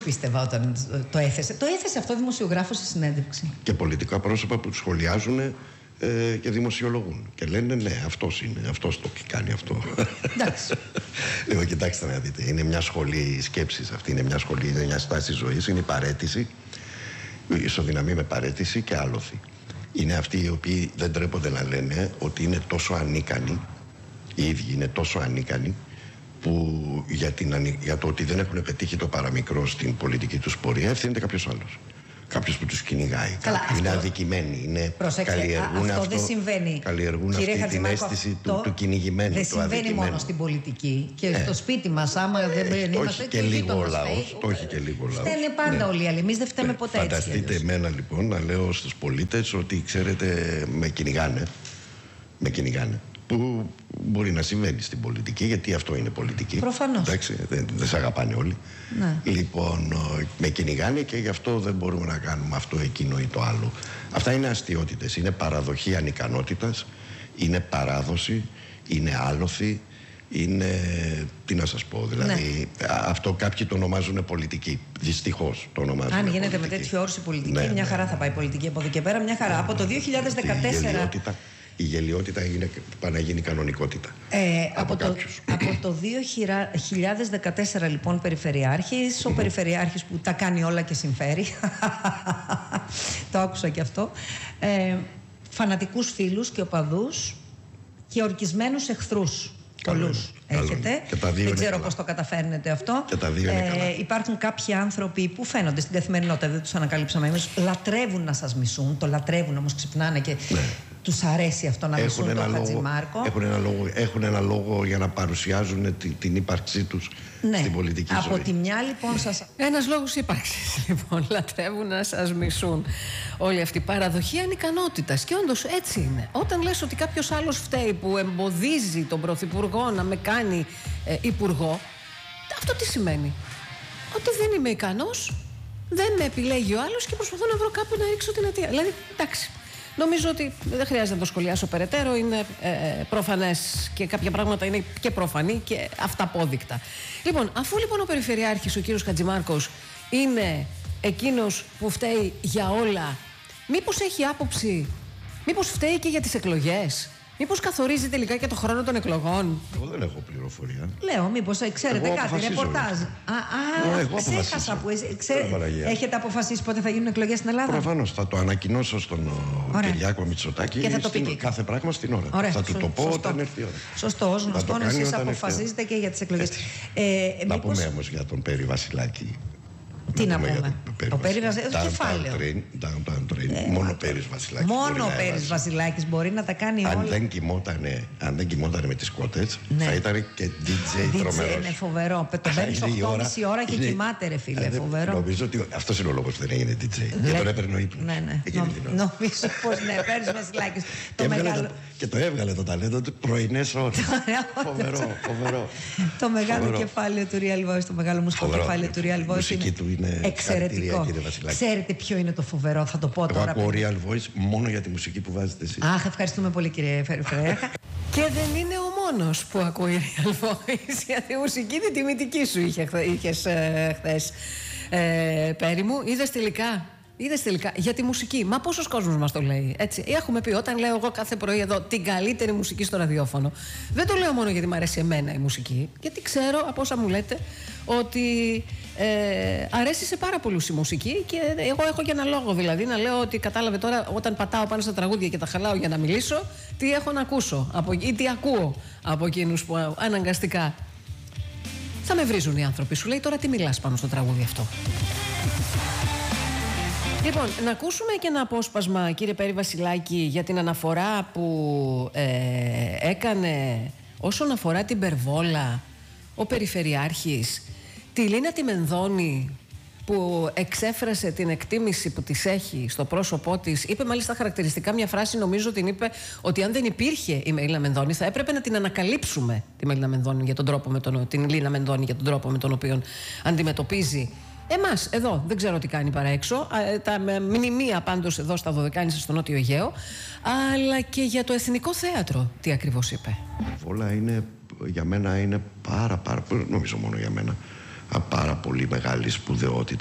πίστευα όταν το έθεσε. Το έθεσε αυτό ο δημοσιογράφος στη συνέντευξη. Και πολιτικά πρόσωπα που σχολιάζουν και δημοσιολογούν. Και λένε ναι, αυτός είναι, αυτός το κάνει αυτό. Εντάξει. Λοιπόν, κοιτάξτε να δείτε. Είναι μια σχολή σκέψης αυτή, είναι μια σχολή, είναι μια στάση ζωής, είναι η παραίτηση. Ισοδυναμεί με παραίτηση και άλοθη. Είναι αυτοί οι οποίοι δεν τρέπονται να λένε ότι είναι τόσο ανίκανοι, οι ίδιοι είναι τόσο ανίκανοι, που για το ότι δεν έχουν πετύχει το παραμικρό στην πολιτική τους πορεία ευθύνεται κάποιος άλλος. Κάποιος που τους κυνηγάει. Είναι αδικημένοι. Είναι, αυτό δεν συμβαίνει. Καλλιεργούν αυτή την αίσθηση του κυνηγημένου. Δεν συμβαίνει μόνο στην πολιτική. Και στο σπίτι μας, άμα δεν είμαστε. Και λίγο ο λαός. Το έχει και λίγο ο λαός. Φταίνε πάντα όλοι οι άλλοι. Εμείς δεν φταίμε ποτέ έτσι. Φανταστείτε εμένα λοιπόν να λέω στους πολίτες ότι ξέρετε με κυνηγάνε. Με κυνηγάνε. Που μπορεί να συμβαίνει στην πολιτική, γιατί αυτό είναι πολιτική. Προφανώς. Εντάξει, δεν σε αγαπάνε όλοι. Ναι. Λοιπόν, με κυνηγάνε και γι' αυτό δεν μπορούμε να κάνουμε αυτό, εκείνο ή το άλλο. Αυτά είναι αστιότητες. Είναι παραδοχή ανικανότητας, είναι παράδοση, είναι άλοθη, είναι. Τι να σας πω, δηλαδή. Ναι. Αυτό κάποιοι το ονομάζουν πολιτική. Δυστυχώς το ονομάζουν. Αν γίνεται πολιτική. με τέτοιο όρση πολιτική, μια χαρά θα πάει η πολιτική από εδώ και πέρα. Μια χαρά. Από το 2014. Η γελιότητα πάει να γίνει κανονικότητα. Από το 2014 λοιπόν περιφερειάρχης, ο περιφερειάρχης που τα κάνει όλα και συμφέρει. Το άκουσα και αυτό. Φανατικούς φίλους και οπαδούς και ορκισμένους εχθρούς. Πολλούς έχετε. Δεν ξέρω πώς το καταφέρνετε αυτό. Και τα δύο είναι καλά. Υπάρχουν κάποιοι άνθρωποι που φαίνονται στην καθημερινότητα, δεν τους ανακαλύψαμε εμείς, λατρεύουν να σας μισούν. Το λατρεύουν, όμως ξυπνάνε και τους αρέσει αυτό να μισούν τον Χατζημάρκο. Έχουν ένα λόγο για να παρουσιάζουν την ύπαρξή τους στην πολιτική ζωή. Από τη μια λοιπόν σας. Ένας λόγος ύπαρξης λοιπόν. Λατρεύουν να σας μισούν. Όλη αυτή η παραδοχή ανικανότητας. Και όντως έτσι είναι. Όταν λες ότι κάποιος άλλος φταίει που εμποδίζει τον Πρωθυπουργό να με κάνει υπουργό, αυτό τι σημαίνει? Ότι δεν είμαι ικανός, δεν με επιλέγει ο άλλος και προσπαθώ να βρω κάπου να ρίξω την αιτία. Δηλαδή, εντάξει. Νομίζω ότι δεν χρειάζεται να το σχολιάσω περαιτέρω. Είναι προφανές και κάποια πράγματα είναι και προφανή και αυταπόδεικτα. Λοιπόν, αφού λοιπόν ο Περιφερειάρχης, ο κύριος Χατζημάρκος, είναι εκείνος που φταίει για όλα, μήπως έχει άποψη, μήπως φταίει και για τις εκλογές? Μήπως καθορίζει τελικά και το χρόνο των εκλογών? Εγώ δεν έχω πληροφορία. Λέω, μήπως ξέρετε κάτι, ρεπορτάζ. Ξέχασα που έχετε αποφασίσει πότε θα γίνουν εκλογές στην Ελλάδα. Προφανώς, θα το ανακοινώσω στον Κυριάκο Μητσοτάκη και θα το πει κάθε πράγμα στην ώρα. Ωραία, θα του το πω όταν έρθει η ώρα. Σωστό, ως γνωστόν εσείς αποφασίζετε και για τις εκλογές. Να πούμε όμως για τον Πέρι Βασιλάκη. Τι να πούμε? Το Πέρι Βασιλάκης, κεφάλαιο. Μόνο ο Πέρις Βασιλάκης. Μόνο ο Πέρις Βασιλάκης μπορεί να τα κάνει όλα. Αν δεν κοιμότανε με τις κότες, θα ήταν και DJ τρομερός. Είναι φοβερό. Τον παίρνει 8,5 ώρα και κοιμάται, ρε φίλε. Φοβερό. Νομίζω ότι αυτός είναι ο λόγος που δεν έγινε DJ. Και τον έπαιρνε ο ύπνος. Νομίζω πως ναι, Πέρις Βασιλάκης. Και το έβγαλε το ταλέντο του πρωινές ώρες. Φοβερό. Το μεγάλο κεφάλαιο του Real Voice, το μεγάλο μουσικό κεφάλαιο του Real Voice είναι εξαιρετικό. Ξέρετε ποιο είναι το φοβερό, θα το πω τώρα. Εγώ ακούω Real Voice μόνο για τη μουσική που βάζετε εσείς. Αχ, ευχαριστούμε πολύ κύριε Φερφρέα. Και δεν είναι ο μόνος που ακούει Real Voice, γιατί η μουσική την τιμητική σου είχες χθες, Πέρι μου. Είδες τελικά για τη μουσική. Μα πόσος κόσμος μας το λέει, έτσι. Έχουμε πει, όταν λέω εγώ κάθε πρωί εδώ την καλύτερη μουσική στο ραδιόφωνο, δεν το λέω μόνο γιατί μου αρέσει εμένα η μουσική, γιατί ξέρω από όσα μου λέτε ότι αρέσει σε πάρα πολλούς η μουσική και εγώ έχω και ένα λόγο, δηλαδή να λέω ότι κατάλαβε τώρα όταν πατάω πάνω στα τραγούδια και τα χαλάω για να μιλήσω, τι έχω να ακούσω ή τι ακούω από εκείνους που αναγκαστικά θα με βρίζουν οι άνθρωποι. Σου λέει τώρα τι μιλάς πάνω στο τραγούδι αυτό. Λοιπόν, να ακούσουμε και ένα απόσπασμα, κύριε Πέρι Βασιλάκη, για την αναφορά που έκανε όσον αφορά την Περβόλα ο Περιφερειάρχης, τη Λίνα τη Μενδώνη, που εξέφρασε την εκτίμηση που της έχει στο πρόσωπό της. Είπε μάλιστα χαρακτηριστικά μια φράση, νομίζω την είπε, ότι αν δεν υπήρχε η Μελίνα Μενδώνη θα έπρεπε να την ανακαλύψουμε τη Μελίνα Μενδώνη για τον τρόπο την Λίνα Μενδώνη για τον τρόπο με τον οποίο αντιμετωπίζει εμάς εδώ. Δεν ξέρω τι κάνει παρά έξω. Τα μνημεία πάντως εδώ στα Δωδεκάνησα στο Νότιο Αιγαίο, αλλά και για το Εθνικό Θέατρο τι ακριβώς είπε. Όλα είναι, για μένα είναι πάρα, νομίζω μόνο για μένα, πάρα πολύ μεγάλη σπουδαιότητα.